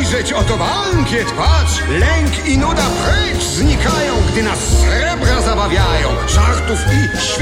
spojrzeć, oto bankiet, patrz! Lęk i nuda precz znikają, gdy nas srebra zabawiają. Żartów i